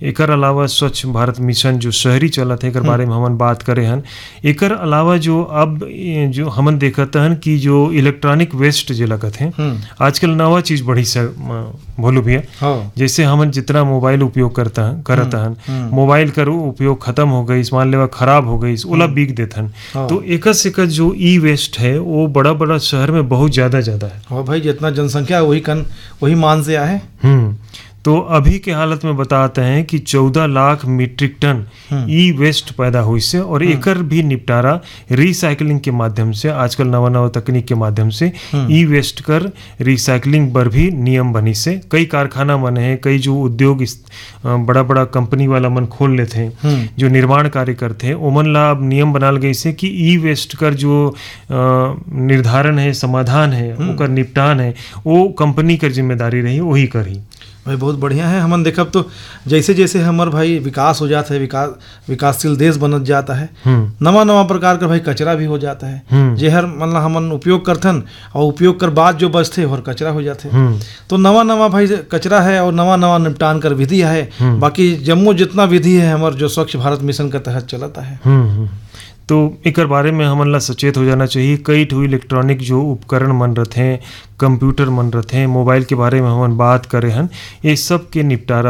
एकर अलावा स्वच्छ भारत मिशन जो शहरी चलत है एकर बारे में हमन बात करे हन। एकर अलावा जो अब जो हमन देखत हन कि जो इलेक्ट्रॉनिक वेस्ट जो लगत है आजकल नवा चीज बड़ी से भोलू भैया, जैसे हमन जितना मोबाइल उपयोग करत हन मोबाइल कर उपयोग खत्म हो गई, मान लेवा खराब हो गई, ओला बिक देथन। तो एकस जो ई वेस्ट है वो बड़ा बड़ा शहर में बहुत ज्यादा है। हाँ भाई, जितना जनसंख्या वही मान से आए। तो अभी के हालत में बताते हैं कि 14 लाख मीट्रिक टन ई वेस्ट पैदा हुई से, और एकर भी निपटारा रिसाइकलिंग के माध्यम से, आजकल नवा तकनीक के माध्यम से ई वेस्ट कर रिसाइकलिंग पर भी नियम बनी से। कई कारखाना मन है, कई जो उद्योग बड़ा बड़ा कंपनी वाला मन खोल लेते हैं जो निर्माण कार्य करते हैं, ओमन ला अब नियम बनाल गई से कि ई वेस्ट कर जो निर्धारण है, समाधान है, ओकर निपटान है, वो कंपनी कर जिम्मेदारी रही, वही करी। भाई बहुत बढ़िया है। हमन देखब तो जैसे जैसे हमार भाई विकास हो जाता है, विकासशील देश बनत जाता है, नवा प्रकार का भाई कचरा भी हो जाता है, जेहर मतलब हमन उपयोग करथन और उपयोग कर बाद जो बचते और कचरा हो जाते। तो नवा भाई कचरा है और नवा निपटान कर विधि है। बाकी जम्मू जितना विधि है हमार जो स्वच्छ भारत मिशन के तहत चलता है। तो एकर बारे में हमन ला सचेत हो जाना चाहिए। कई ठो इलेक्ट्रॉनिक जो उपकरण मन रहते हैं, कंप्यूटर मन रहते हैं, मोबाइल के बारे में हमन बात करे हन, ये सब के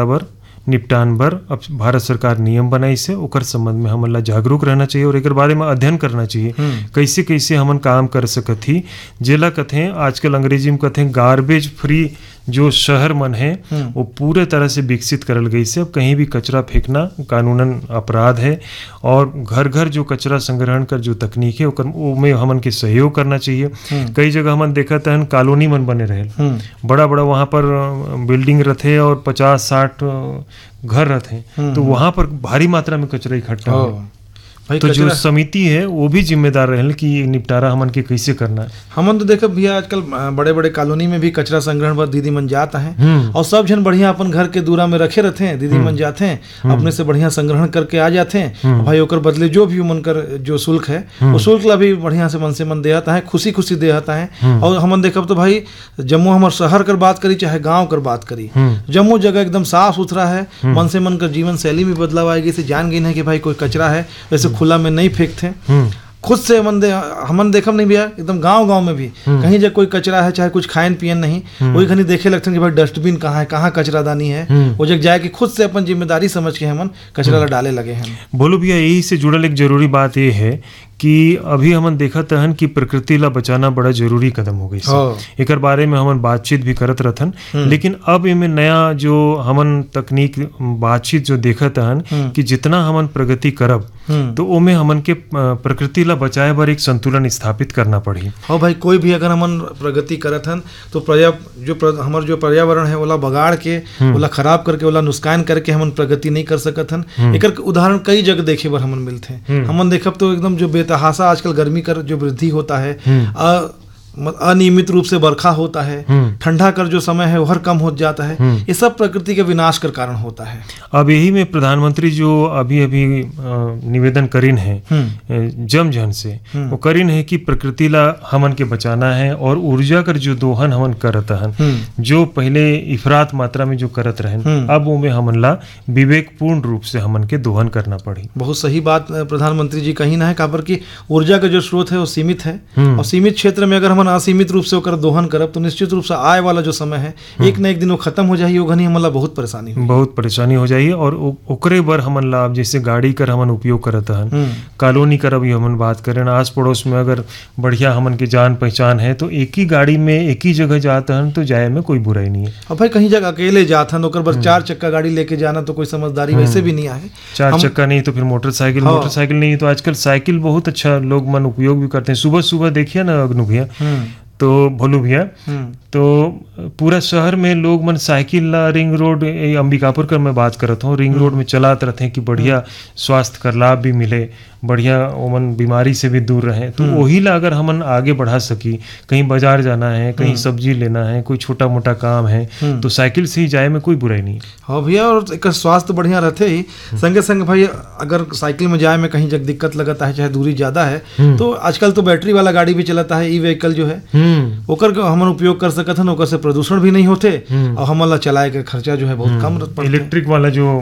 निपटान बर अब भारत सरकार नियम बनाई से, ओकर संबंध में हमन ला जागरूक रहना चाहिए और एकर बारे में अध्ययन करना चाहिए कैसे कैसे हमन काम कर सकत ही। जेला कथे आजकल अंग्रेजी में कथे गार्बेज फ्री जो शहर मन है वो पूरे तरह से विकसित करल गई से। अब कहीं भी कचरा फेंकना कानूनन अपराध है, और घर घर जो कचरा संग्रहण कर जो तकनीक है में हमन के सहयोग करना चाहिए। कई जगह हमन देखत हन कॉलोनी मन बने रहे, बड़ा वहाँ पर बिल्डिंग रहते और 50-60 घर रहते, तो वहाँ पर भारी मात्रा में कचरा इकट्ठा हो। तो जो समिति है वो भी जिम्मेदार रहे कि निपटारा हमन के कैसे करना है। हमन तो देखब भैया आजकल बड़े बड़े कॉलोनी में भी कचरा संग्रहण पर दीदी मन जाता है, और सब जन बढ़िया अपन घर के दूरा में रखे रहते हैं। दीदी मन जाते हैं अपने से बढ़िया संग्रहण करके आ जाते हैं। भाई ओकर बदले जो भी मन कर जो शुल्क है वो शुल्क ला भी बढ़िया से मन देता है, खुशी देता है। और हमन देखब तो भाई जम्मू हमार शहर कर बात करी चाहे गाँव कर बात करी, जम्मू जगह एकदम साफ सुथरा है। मन कर जीवन शैली में बदलाव आएगी से जान गई है कि भाई कोई कचरा है वैसे खुला में नहीं फेंकते। खुद से हमन देखम नहीं भैया, एकदम गांव में भी कहीं जब कोई कचरा है चाहे कुछ खायन पियन नहीं, वही खनी देखे लगते हैं कि भाई डस्टबिन कहाँ है, कहाँ कचरादानी है, वो जगह जाए कि खुद से अपन जिम्मेदारी समझ के हमन कचरा ला डाले लगे हैं। बोलो भैया, यही से जुड़ल एक जरूरी बात ये है कि अभी हमन देखत हन कि प्रकृति ला बचाना बड़ा जरूरी कदम हो गई। एकर बारे में हमन बातचीत भी करत रहथन, लेकिन अब इनमें नया जो हमन तकनीक बातचीत जो देखत हन कि जितना हमन प्रगति करब तो ओमे हमन के प्रकृति ला बचाए बर एक संतुलन स्थापित करना पड़ी। हाँ भाई, कोई भी अगर हमन प्रगति करत हन तो हमार जो पर्यावरण है ओला बगाड़ के, ओला खराब करके, ओला नुकसान करके हमन प्रगति नहीं कर सकत हन। एकर उदाहरण कई जगह देखे बर हमन मिलते हैं। हमन देखब तो एकदम जो बेतहासा आजकल गर्मी कर जो वृद्धि होता है, अनियमित रूप से बरखा होता है, ठंडा कर जो समय है वो हर कम हो जाता है, ये सब प्रकृति के विनाश का कारण होता है। अब यही में प्रधानमंत्री जो अभी निवेदन करीन है जन से, वो करीन है कि प्रकृति ला हमन के बचाना है, और ऊर्जा कर जो दोहन हमन करत हन, जो पहले इफरात मात्रा में जो करत रहन, अब वो में हमन ला विवेकपूर्ण रूप से हमन के दोहन करना पड़ी। बहुत सही बात प्रधानमंत्री जी कही ना है, काबर की ऊर्जा का जो स्रोत है वो सीमित है, और सीमित क्षेत्र में अगर असीमित रूप से ओकर दोहन करब तो निश्चित रूप से आए वाला जो समय है एक न एक दिन वो खत्म हो जाही, ओघनी हमन ला बहुत परेशानी हो जाही। और ओकरे बर हमन ला जैसे गाड़ी कर हमन उपयोग करत हन, कॉलोनी कर अभी हमन बात करें, आस पड़ोस में अगर बढ़िया हमन के जान पहचान है तो एक ही गाड़ी में एक ही जगह जाते हन तो जाए में कोई बुराई नहीं है। अब भाई कहीं जगह अकेले जात हन, ओकर बर 4 चक्का गाड़ी लेके जाना तो कोई समझदारी वैसे भी नहीं है। 4 चक्का नहीं तो फिर मोटरसाइकिल नहीं तो आजकल साइकिल बहुत अच्छा लोग मन उपयोग भी करते हैं। सुबह देखिए ना अग्नु भैया, तो भोलू भैया, तो पूरा शहर में लोग मन साइकिल ला रिंग रोड, अंबिकापुर कर मैं बात करत हूँ, रिंग रोड में चलाते रहते हैं कि बढ़िया स्वास्थ्य कर लाभ भी मिले, बढ़िया ओमन बीमारी से भी दूर रहे। तो वही ला अगर हमन आगे बढ़ा सकी, कहीं बाजार जाना है, कहीं सब्जी लेना है, कोई छोटा मोटा काम है, तो साइकिल से ही जाए में कोई बुराई नहीं। हाँ भैया, और एक स्वास्थ्य बढ़िया रहते ही संगे भाई अगर साइकिल में जाए में कहीं जग दिक्कत लगता है, चाहे दूरी ज्यादा है, तो आजकल तो बैटरी वाला गाड़ी भी चलाता है, ई व्हीकल जो है ओकर हमन उपयोग कर सकत हन, ओकर से प्रदूषण भी नहीं होते और हमन ला चलाए के खर्चा जो है बहुत कम पड़ता है। इलेक्ट्रिक वाला जो